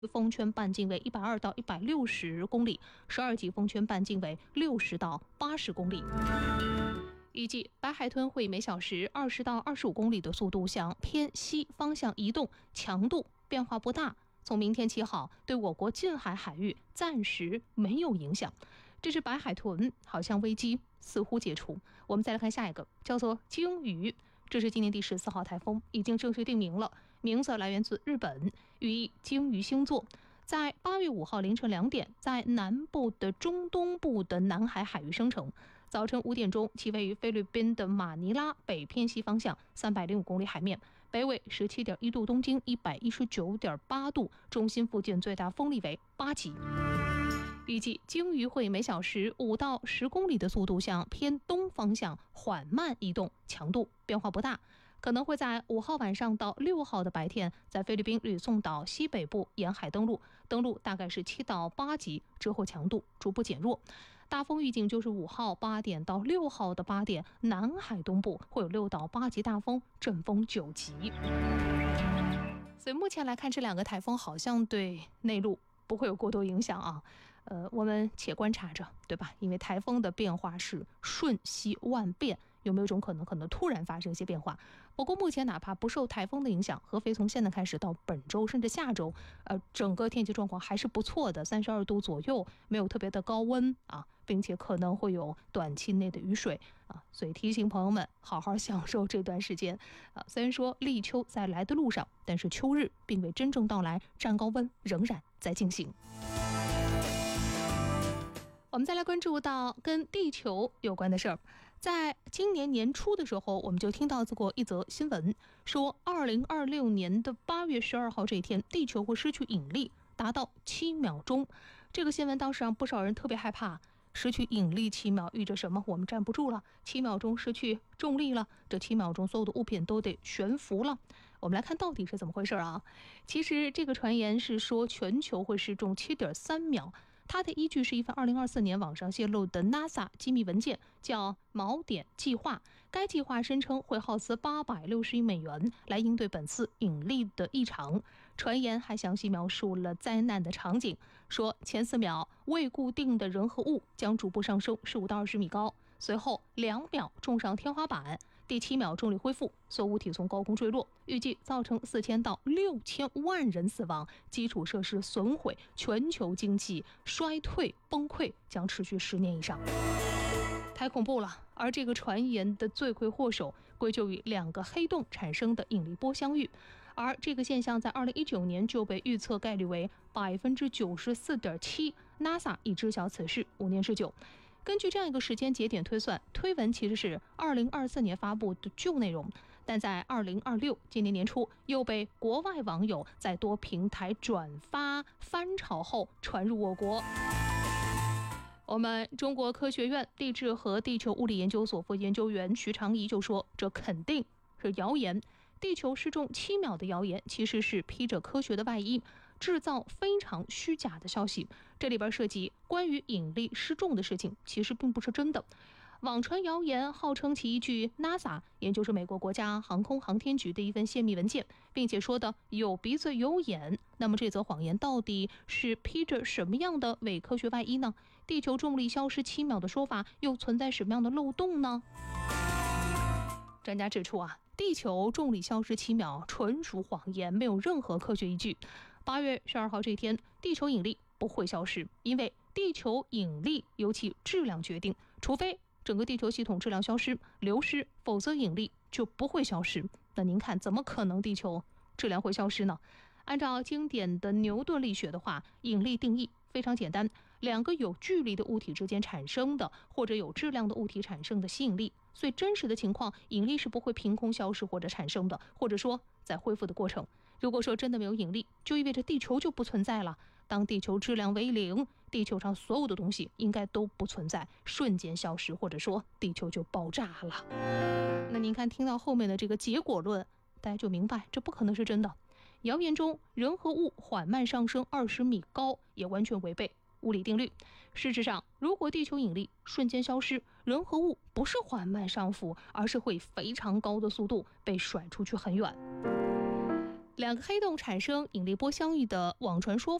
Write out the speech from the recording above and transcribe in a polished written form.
风圈半径为120到160公里，12级风圈半径为60到80公里。预计白海豚会以每小时20到25公里的速度向偏西方向移动，强度变化不大。从明天起好，对我国近海海域暂时没有影响。这是白海豚，好像危机似乎解除。我们再来看下一个，叫做鲸鱼。这是今年第14号台风，已经正式定名了，名字来源自日本，寓意鲸鱼星座。在8月5号凌晨2点，在南部的中东部的南海海域生成。早晨5点钟，其位于菲律宾的马尼拉北偏西方向305公里海面，北纬17.1度，东经119.8度，中心附近最大风力为8级。预计鲸鱼会每小时5到10公里的速度向偏东方向缓慢移动，强度变化不大，可能会在5号晚上到6号的白天在菲律宾吕宋岛西北部沿海登陆大概是7到8级，之后强度逐步减弱。大风预警就是5号8点到6号的8点，南海东部会有6到8级大风，阵风9级。所以目前来看，这两个台风好像对内陆不会有过多影响啊。我们且观察着，对吧？因为台风的变化是瞬息万变，有没有一种可能突然发生一些变化？不过目前哪怕不受台风的影响，合肥从现在开始到本周甚至下周，整个天气状况还是不错的，32度左右，没有特别的高温啊，并且可能会有短期内的雨水啊，所以提醒朋友们好好享受这段时间啊。虽然说立秋在来的路上，但是秋日并未真正到来，占高温仍然在进行。我们再来关注到跟地球有关的事儿。在今年年初的时候，我们就听到过一则新闻，说2026年的8月12号这一天，地球会失去引力达到7秒钟。这个新闻当时让不少人特别害怕，失去引力7秒意着什么？我们站不住了，7秒钟失去重力了，这7秒钟所有的物品都得悬浮了。我们来看到底是怎么回事啊？其实这个传言是说全球会失重7.3秒。它的依据是一份2024年网上泄露的 NASA 机密文件，叫锚点计划。该计划声称会耗资860亿美元来应对本次引力的异常。传言还详细描述了灾难的场景，说前4秒未固定的人和物将逐步上升15到20米高，随后2秒重上天花板，第7秒重力恢复，所有物体从高空坠落，预计造成4000到6000万人死亡，基础设施损毁，全球经济衰退崩溃，将持续10年以上。太恐怖了。而这个传言的罪魁祸首归咎于2个黑洞产生的引力波相遇，而这个现象在2019年就被预测概率为 94.7%， NASA 已知晓此事5年之久。根据这样一个时间节点推算，推文其实是2024年发布的旧内容，但在2026今年年初又被国外网友在多平台转发翻炒后传入我国。我们中国科学院地质和地球物理研究所副研究员徐长仪就说，这肯定是谣言。地球失重7秒的谣言其实是披着科学的外衣，制造非常虚假的消息。这里边涉及关于引力失重的事情，其实并不是真的。网传谣言号称其依据 NASA， 也就是美国国家航空航天局的一份泄密文件，并且说的有鼻子有眼。那么这则谎言到底是披着什么样的伪科学外衣呢？地球重力消失7秒的说法又存在什么样的漏洞呢？专家指出啊，地球重力消失7秒纯属谎言，没有任何科学依据。8月12号这天，地球引力不会消失，因为地球引力由其质量决定，除非整个地球系统质量消失流失，否则引力就不会消失。那您看，怎么可能地球质量会消失呢？按照经典的牛顿力学的话，引力定义非常简单，2个有距离的物体之间产生的，或者有质量的物体产生的吸引力。所以真实的情况，引力是不会凭空消失或者产生的，或者说在恢复的过程。如果说真的没有引力，就意味着地球就不存在了。当地球质量为0，地球上所有的东西应该都不存在，瞬间消失，或者说地球就爆炸了。那您看，听到后面的这个结果论，大家就明白这不可能是真的。谣言中人和物缓慢上升20米高，也完全违背物理定律。事实上，如果地球引力瞬间消失，人和物不是缓慢上浮，而是会以非常高的速度被甩出去很远。 两个黑洞产生引力波相遇的网传说